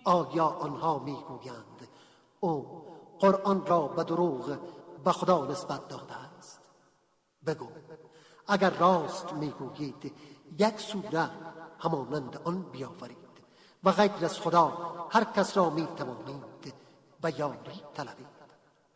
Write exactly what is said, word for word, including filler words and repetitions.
آیا آنها میگویند او قرآن را به دروغ به خدا نسبت داده است؟ بگو اگر راست میگویید یک سوره همانند آن بیاورید و غیر از خدا هر کس را میتوانید به یاری طلبید.